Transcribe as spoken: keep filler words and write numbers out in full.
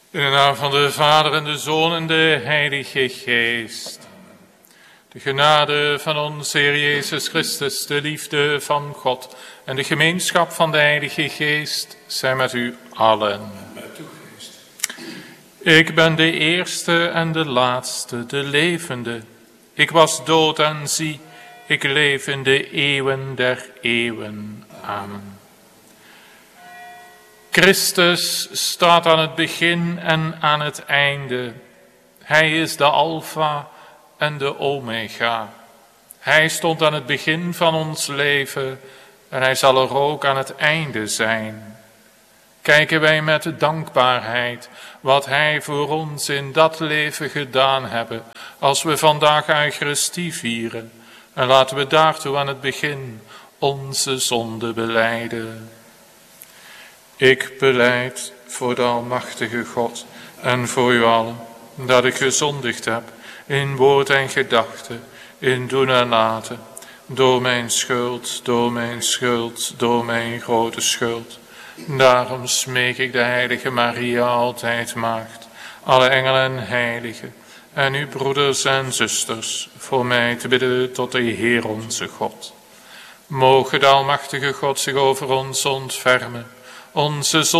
In de naam van de Vader en de Zoon en de Heilige Geest. De genade van onze Heer Jezus Christus, de liefde van God en de gemeenschap van de Heilige Geest zijn met u allen. Met uw geest. Ik ben de eerste en de laatste, de levende. Ik was dood en zie, ik leef in de eeuwen der eeuwen. Amen. Christus staat aan het begin en aan het einde. Hij is de Alpha en de Omega. Hij stond aan het begin van ons leven en hij zal er ook aan het einde zijn. Kijken wij met dankbaarheid wat hij voor ons in dat leven gedaan hebben, als we vandaag Eucharistie vieren. En laten we daartoe aan het begin onze zonde belijden. Ik belijd voor de Almachtige God en voor u allen, dat ik gezondigd heb in woord en gedachte, in doen en laten, door mijn schuld, door mijn schuld, door mijn grote schuld. Daarom smeek ik de heilige Maria, altijd maagd, alle engelen en heiligen, en uw broeders en zusters, voor mij te bidden tot de Heer onze God. Moge de Almachtige God zich over ons ontfermen, onze